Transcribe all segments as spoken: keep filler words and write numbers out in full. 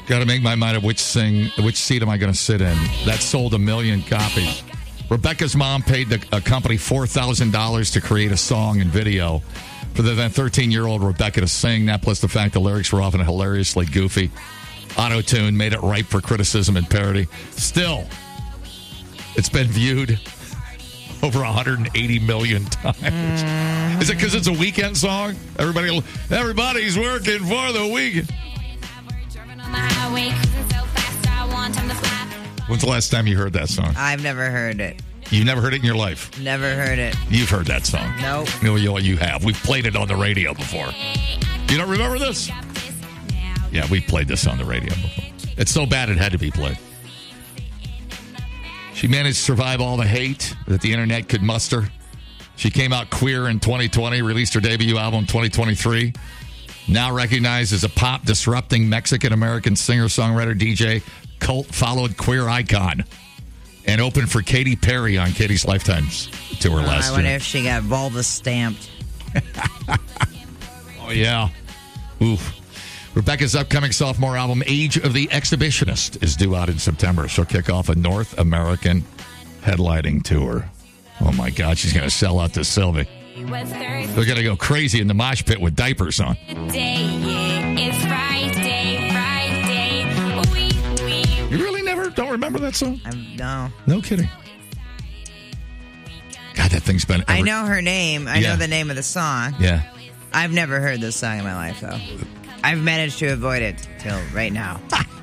Got to make my mind up which sing, which seat am I going to sit in? That sold a million copies. Rebecca's mom paid the a company four thousand dollars to create a song and video for the then thirteen-year-old Rebecca to sing. That plus the fact the lyrics were often hilariously goofy. Auto-tune made it ripe for criticism and parody. Still, it's been viewed over one hundred eighty million times. Mm. Is it because it's a weekend song? Everybody, everybody's working for the weekend. When's the last time you heard that song? I've never heard it. You've never heard it in your life? Never heard it. You've heard that song? Nope. No, you, you have. We've played it on the radio before. You don't remember this? Yeah, we played this on the radio before. It's so bad it had to be played. She managed to survive all the hate that the internet could muster. She came out queer in twenty twenty, released her debut album in twenty twenty-three. Now recognized as a pop-disrupting Mexican-American singer-songwriter, D J, cult-followed queer icon. And opened for Katy Perry on Katie's Lifetime's tour oh, last year. I wonder if she got vulva stamped. Oh, yeah. Oof. Rebecca's upcoming sophomore album, Age of the Exhibitionist, is due out in September. She'll kick off a North American headlining tour. Oh, my God, she's going to sell out to Sylvie. They're going to go crazy in the mosh pit with diapers on. It's Friday, Friday. You really never don't remember that song? I'm, no. No kidding. God, that thing's been... Ever- I know her name. I yeah. know the name of the song. Yeah. I've never heard this song in my life, though. I've managed to avoid it till right now.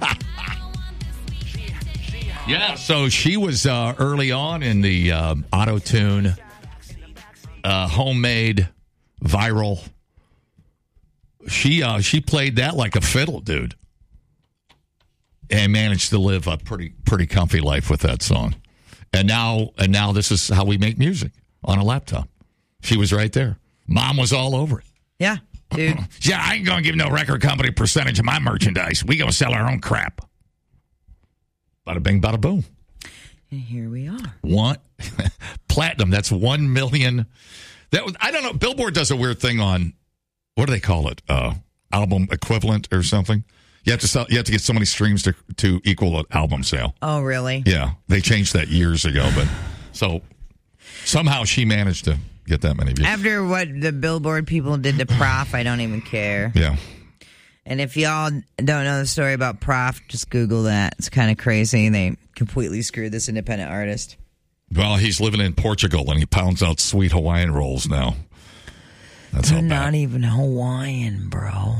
Yeah, so she was uh, early on in the uh, auto-tune, uh, homemade, viral. She uh, she played that like a fiddle, dude, and managed to live a pretty pretty comfy life with that song. And now and now this is how we make music on a laptop. She was right there. Mom was all over it. Yeah, dude. Yeah, I ain't gonna give no record company percentage of my merchandise. We gonna sell our own crap. Bada bing, bada boom. And here we are. One platinum. That's one million. That was, I don't know. Billboard does a weird thing on, what do they call it? Uh, album equivalent or something. You have to sell, you have to get so many streams to to equal an album sale. Oh, really? Yeah, they changed that years ago, but so somehow she managed to get that many views. After what the Billboard people did to Prof, I don't even care. Yeah. And if y'all don't know the story about Prof, just Google that. It's kind of crazy. They completely screwed this independent artist. Well, he's living in Portugal, and he pounds out sweet Hawaiian rolls now. That's They're how bad. not even Hawaiian, bro.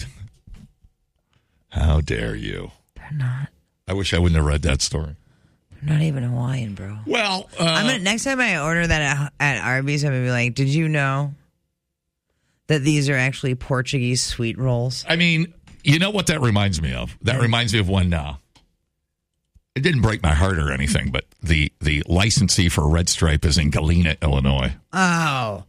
How dare you? They're not. I wish I wouldn't have read that story. They're not even Hawaiian, bro. Well, uh, I'm gonna, next time I order that at, at Arby's, I'm going to be like, did you know that these are actually Portuguese sweet rolls? I mean, you know what that reminds me of? That reminds me of when, uh, it didn't break my heart or anything, but the, the licensee for Red Stripe is in Galena, Illinois. Oh.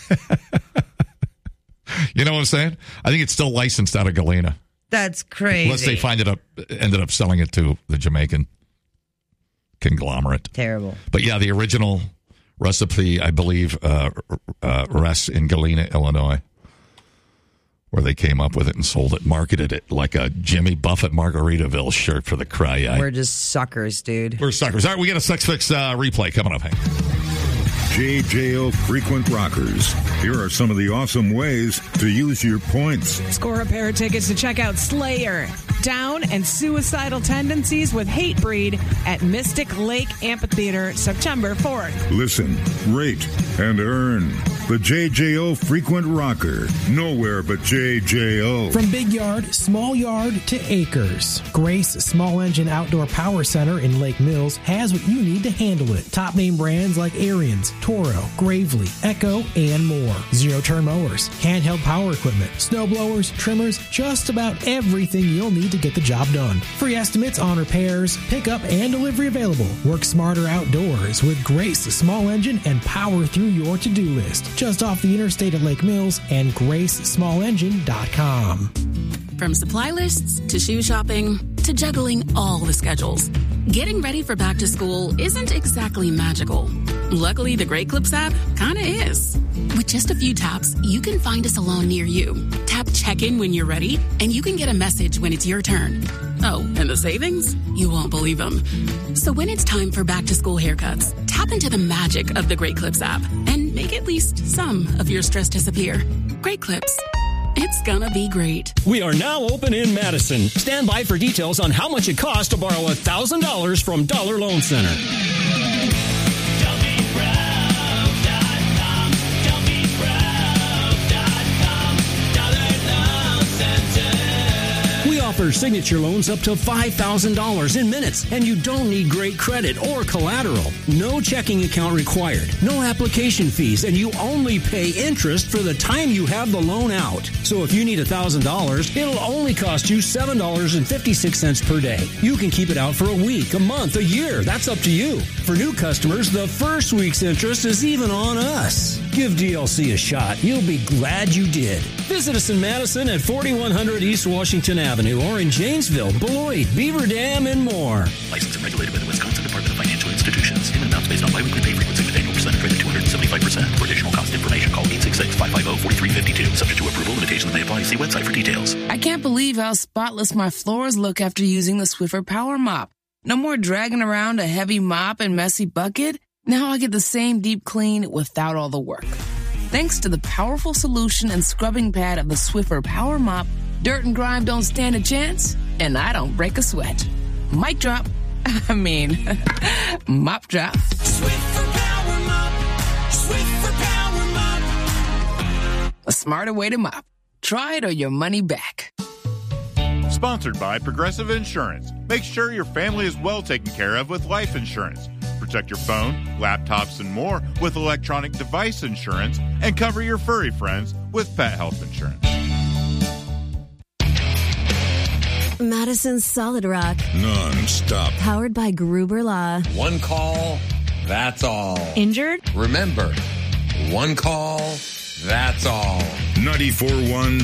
You know what I'm saying? I think it's still licensed out of Galena. That's crazy. Unless they find it up, ended up selling it to the Jamaican conglomerate. Terrible. But yeah, the original recipe, I believe, uh, uh, rests in Galena, Illinois, where they came up with it and sold it, marketed it like a Jimmy Buffett Margaritaville shirt for the cry eye. We're just suckers, dude. We're suckers. All right, we got a Sex Fix uh, replay coming up. Hey. J J O Frequent Rockers. Here are some of the awesome ways to use your points. Score a pair of tickets to check out Slayer, Down, and Suicidal Tendencies with Hatebreed at Mystic Lake Amphitheater, September fourth. Listen, rate, and earn. The J J O Frequent Rocker. Nowhere but J J O. From big yard, small yard to acres, Grace Small Engine Outdoor Power Center in Lake Mills has what you need to handle it. Top name brands like Ariens, Toro, Gravely, Echo, and more. Zero-turn mowers, handheld power equipment, snow blowers, trimmers, just about everything you'll need to get the job done. Free estimates on repairs, pickup, and delivery available. Work smarter outdoors with Grace Small Engine and power through your to-do list. Just off the interstate at Lake Mills and grace small engine dot com. From supply lists to shoe shopping to juggling all the schedules, getting ready for back to school isn't exactly magical. Luckily, the Great Clips app kinda is. With just a few taps, you can find a salon near you. Tap check-in when you're ready, and you can get a message when it's your turn. Oh, and the savings? You won't believe them. So when it's time for back-to-school haircuts, tap into the magic of the Great Clips app and make at least some of your stress disappear. Great Clips. It's gonna be great. We are now open in Madison. Stand by for details on how much it costs to borrow one thousand dollars from Dollar Loan Center. Offer signature loans up to five thousand dollars in minutes, and you don't need great credit or collateral. No checking account required, no application fees, and you only pay interest for the time you have the loan out. So if you need one thousand dollars, it'll only cost you seven dollars and fifty-six cents per day. You can keep it out for a week, a month, a year. That's up to you. For new customers, the first week's interest is even on us. Give D L C a shot. You'll be glad you did. Visit us in Madison at forty-one hundred East Washington Avenue or in Janesville, Beloit, Beaver Dam, and more. Licensed and regulated by the Wisconsin Department of Financial Institutions. Payment amounts based on biweekly pay frequency with annual percentage rate of two hundred seventy-five percent. For additional cost information, call eight six six, five five zero, four three five two. Subject to approval, limitations may apply. See website for details. I can't believe how spotless my floors look after using the Swiffer Power Mop. No more dragging around a heavy mop and messy bucket. Now I get the same deep clean without all the work. Thanks to the powerful solution and scrubbing pad of the Swiffer Power Mop, dirt and grime don't stand a chance, and I don't break a sweat. Mic drop. I mean, mop drop. Swiffer Power Mop. Swiffer Power Mop. A smarter way to mop. Try it or your money back. Sponsored by Progressive Insurance. Make sure your family is well taken care of with life insurance. Protect your phone, laptops, and more with electronic device insurance, and cover your furry friends with pet health insurance. Madison's Solid Rock. Non-stop. Powered by Gruber Law. One call, that's all. Injured? Remember, one call, that's all. ninety-four point one